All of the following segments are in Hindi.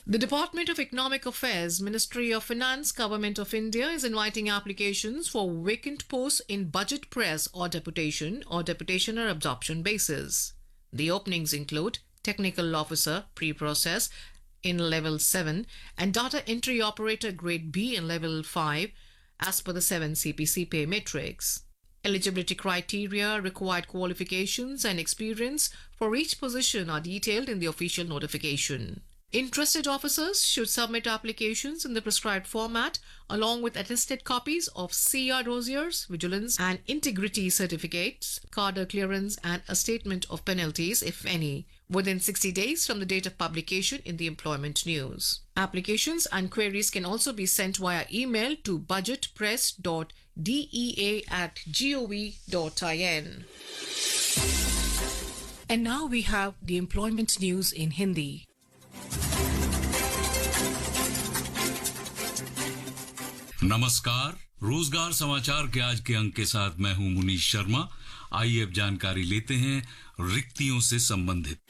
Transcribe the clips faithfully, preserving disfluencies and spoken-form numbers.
The Department of Economic Affairs, Ministry of Finance, Government of India is inviting applications for vacant posts in budget press or deputation or deputation or absorption basis. The openings include technical officer pre-process in level seven and data entry operator grade B in level five as per the seven C P C pay matrix. Eligibility criteria, required qualifications and experience for each position are detailed in the official notification. Interested officers should submit applications in the prescribed format along with attested copies of C R dossiers, vigilance and integrity certificates, cadre clearance and a statement of penalties, if any, within sixty days from the date of publication in the employment news. Applications and queries can also be sent via email to budgetpress dot dea at gov dot in. And now we have the employment news in Hindi. नमस्कार, रोजगार समाचार के आज के अंक के साथ मैं हूं मुनीश शर्मा। आइए अब जानकारी लेते हैं रिक्तियों से संबंधित।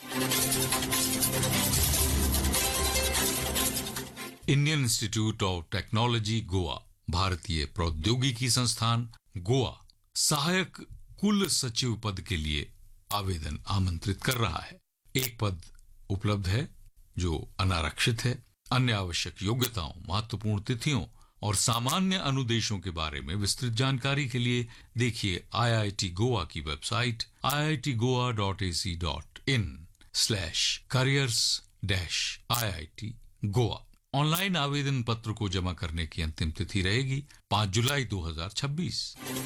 Indian institute of technology Goa, भारतीय प्रौद्योगिकी संस्थान गोवा, सहायक कुल सचिव पद के लिए आवेदन आमंत्रित कर रहा है। एक पद उपलब्ध है जो अनारक्षित है। अन्य आवश्यक योग्यताओं, महत्वपूर्ण तिथियों और सामान्य अनुदेशों के बारे में विस्तृत जानकारी के लिए देखिए आई आई टी गोवा की website I I T Goa dot A C dot in slash careers dash I I T Goa. Online आवेदन पत्र को जमा करने की अंतिम तिथि रहेगी पाँच जुलाई दो हजार छब्बीस।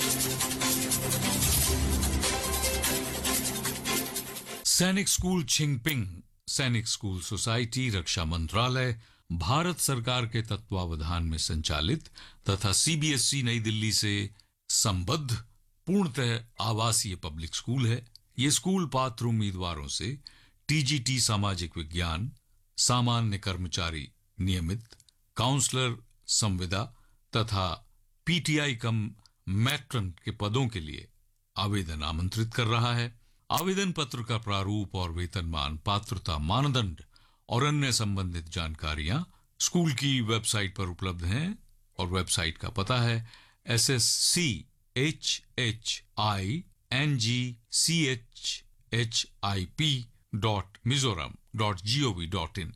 सैनिक स्कूल छिंगपिंग, सैनिक स्कूल सोसाइटी, रक्षा मंत्रालय, भारत सरकार के तत्वावधान में संचालित तथा सी बी एस ई नई दिल्ली से संबद्ध पूर्णतः आवासीय पब्लिक स्कूल है। ये स्कूल पात्र उम्मीदवारों से टी जी टी सामाजिक विज्ञान, सामान्य कर्मचारी नियमित, काउंसलर संविदा तथा P T I come matron के पदों के लिए आवेदन आमंत्रित कर रहा है। आवेदन पत्र का प्रारूप और वेतनमान, पात्रता मानदंड और अन्य संबंधित जानकारियां स्कूल की वेबसाइट पर उपलब्ध हैं और वेबसाइट का पता है S S C H H I N G C H H I P dot Mizoram dot G O V dot in.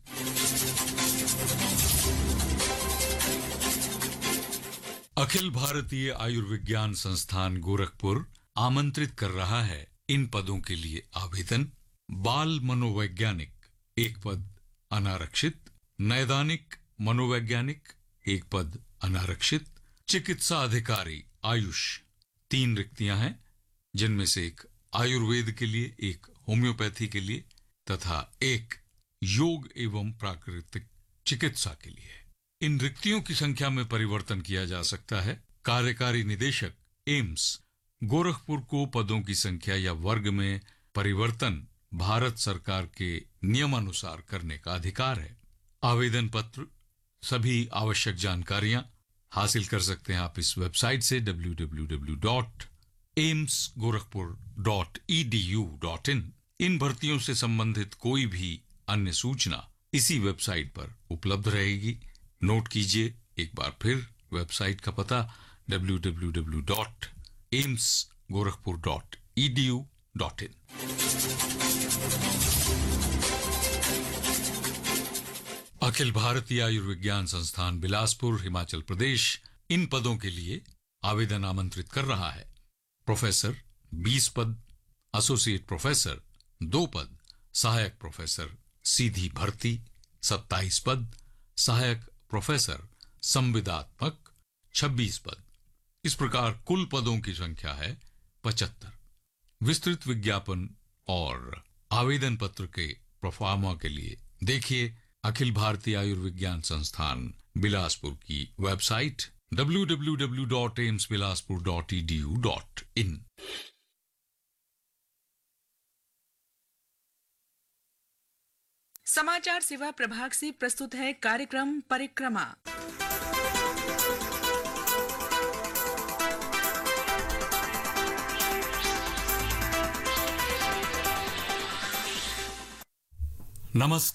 Akhil Bharatiya Ayurvigyan संस्थान गोरखपुर आमंत्रित कर रहा है इन पदों के लिए आवेदन। बाल मनोवैज्ञानिक एक पद अनारक्षित, नैदानिक मनोवैज्ञानिक एक पद अनारक्षित, चिकित्सा अधिकारी आयुष तीन रिक्तियां हैं, जिनमें से एक आयुर्वेद के लिए, एक होम्योपैथी के लिए तथा एक योग एवं प्राकृतिक चिकित्सा के लिए है। इन रिक्तियों की संख्या में परिवर्तन किया जा सकता है। कार्यकारी निदेशक एम्स गोरखपुर को पदों की संख्या या वर्ग में परिवर्तन भारत सरकार के नियमानुसार करने का अधिकार है। आवेदन पत्र, सभी आवश्यक जानकारियां हासिल कर सकते हैं आप इस वेबसाइट से W W W dot AIIMS Gorakhpur dot E D U dot in. इन भर्तियों से संबंधित कोई भी अन्य सूचना इसी वेबसाइट पर उपलब्ध रहेगी। नोट कीजिए एक बार फिर वेबसाइट का पता W W W dot AIIMS Gorakhpur dot E D U dot in. Akhil Bharatiya Ayurvigyan संस्थान बिलासपुर, हिमाचल प्रदेश इन पदों के लिए आवेदन आमंत्रित कर रहा है। प्रोफेसर बीस पद, एसोसिएट प्रोफेसर दो पद, सहायक प्रोफेसर सीधी भर्ती सत्ताईस पद, सहायक प्रोफेसर संविदात्मक छब्बीस पद। इस प्रकार कुल पदों की संख्या है पचहत्तर। विस्तृत विज्ञापन और आवेदन पत्र के प्रोफार्मा के लिए देखिए अखिल भारतीय आयुर्विज्ञान संस्थान बिलासपुर की website W W W dot AIIMS Bilaspur dot E D U dot in. समाचार सेवा प्रभाग से प्रस्तुत है कार्यक्रम परिक्रमा। नमस्कार।